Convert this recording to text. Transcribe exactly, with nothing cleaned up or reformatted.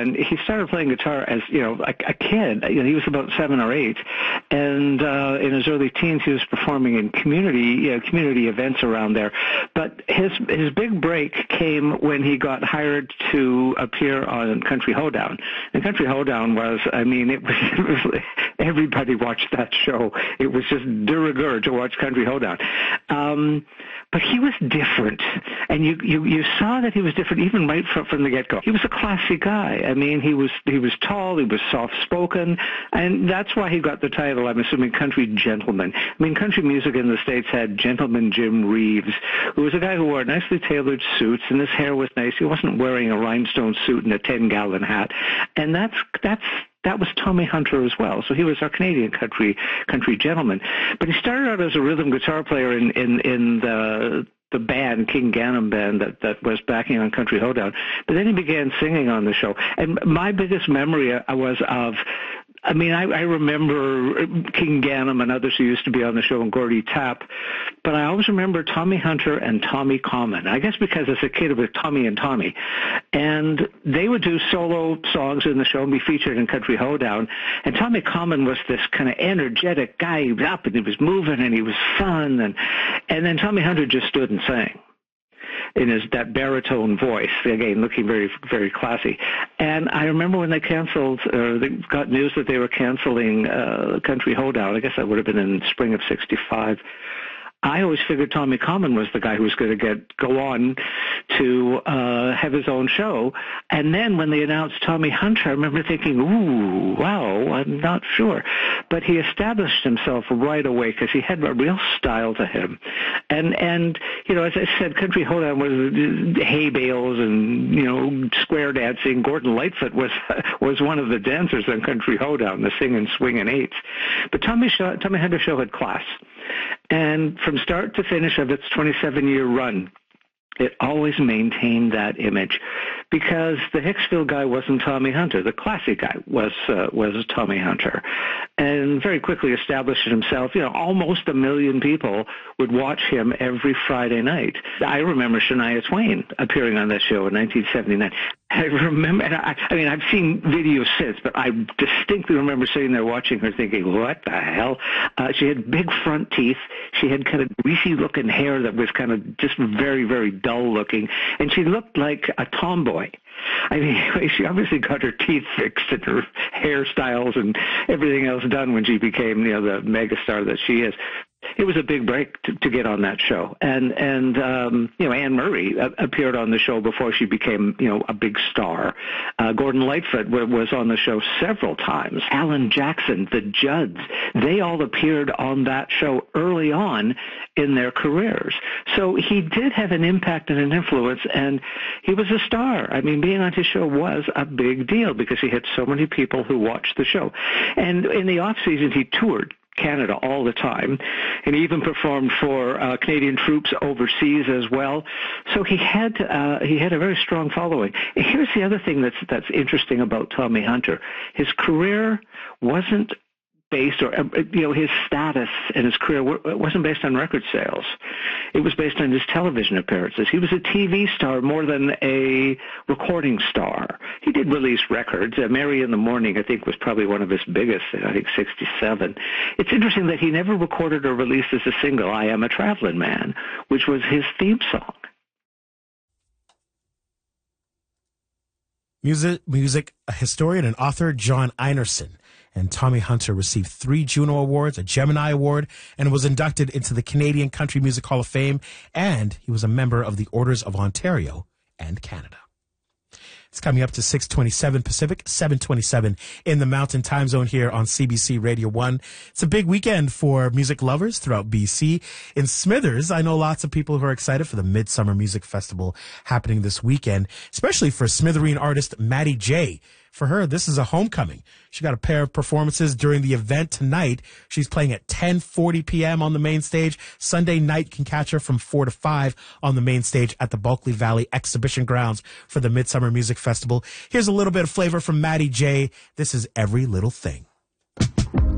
and he started playing guitar as, you know, a, a kid. You know, he was about seven or eight, and uh, in his early teens, he was performing in community, you know, community events around there. But his his big break came when he got hired to appear on Country Hoedown. And Country Hoedown was, I mean, it was, it was everybody watched that show. It was just de rigueur to watch Country Hoedown. Um, but he was different, and you, you, you saw that he was different even right from, from the get-go. He was a classy guy. I mean, he was he was tall, he was soft-spoken, and that's why he got the title, I'm assuming, country gentleman. I mean, country music in the States had Gentleman Jim Reeves, who was a guy who wore nicely tailored suits, and his hair was nice. He wasn't wearing a rhinestone suit and a ten-gallon hat, and that's that's that was Tommy Hunter as well. So he was our Canadian country country gentleman. But he started out as a rhythm guitar player in in, in the the band, King Ganem Band, that, that was backing on Country Hoedown. But then he began singing on the show. And my biggest memory was of, I mean, I, I remember King Ganem and others who used to be on the show, and Gordy Tapp, but I always remember Tommy Hunter and Tommy Common. I guess because as a kid it was Tommy and Tommy. And they would do solo songs in the show and be featured in Country Hoedown. And Tommy Common was this kind of energetic guy. He was up and he was moving and he was fun. And, and then Tommy Hunter just stood and sang in his that baritone voice, again looking very very classy. And I remember when they canceled, or they got news that they were canceling uh, Country Hoedown. I guess that would have been in spring of sixty-five. I always figured Tommy Common was the guy who was going to get go on to uh, have his own show. And then when they announced Tommy Hunter, I remember thinking, ooh, wow, I'm not sure. But he established himself right away because he had a real style to him. And, and you know, as I said, Country Hoedown was hay bales and, you know, square dancing. Gordon Lightfoot was was one of the dancers on Country Hoedown, the singing, swinging eights. But Tommy, show, Tommy Hunter show had class. And from start to finish of its twenty-seven-year run, it always maintained that image, because the Hicksville guy wasn't Tommy Hunter. The classic guy was uh, was Tommy Hunter, and very quickly established himself. You know, almost a million people would watch him every Friday night. I remember Shania Twain appearing on that show in nineteen seventy-nine. I remember, and I, I mean, I've seen videos since, but I distinctly remember sitting there watching her thinking, what the hell? Uh, she had big front teeth. She had kind of greasy-looking hair that was kind of just very, very dull-looking, and she looked like a tomboy. I mean, she obviously got her teeth fixed and her hairstyles and everything else done when she became, you know, the megastar that she is. It was a big break to, to get on that show. And, and um, you know, Anne Murray uh, appeared on the show before she became, you know, a big star. Uh, Gordon Lightfoot w- was on the show several times. Alan Jackson, the Judds, they all appeared on that show early on in their careers. So he did have an impact and an influence, and he was a star. I mean, being on his show was a big deal because he had so many people who watched the show. And in the off-season, he toured Canada all the time, and he even performed for uh, Canadian troops overseas as well. So he had uh, he had a very strong following. And here's the other thing that's that's interesting about Tommy Hunter: his career wasn't based, or you know, his status and his career wasn't based on record sales. It was based on his television appearances. He was a T V star more than a recording star. He did release records. Uh, Mary in the Morning, I think, was probably one of his biggest, I think sixty-seven. It's interesting that he never recorded or released as a single I Am a Traveling Man, which was his theme song. Music, music historian and author John Einerson. And Tommy Hunter received three Juno Awards, a Gemini Award, and was inducted into the Canadian Country Music Hall of Fame, and he was a member of the Orders of Ontario and Canada. It's coming up to six twenty-seven Pacific, seven twenty-seven in the Mountain Time Zone here on C B C Radio one. It's a big weekend for music lovers throughout B C. In Smithers, I know lots of people who are excited for the Midsummer Music Festival happening this weekend, especially for Smithereen artist Maddie J. For her, this is a homecoming. She got a pair of performances during the event tonight. She's playing at ten forty p.m. on the main stage. Sunday night can catch her from four to five on the main stage at the Bulkley Valley Exhibition Grounds for the Midsummer Music Festival. Here's a little bit of flavor from Maddie J. This is Every Little Thing.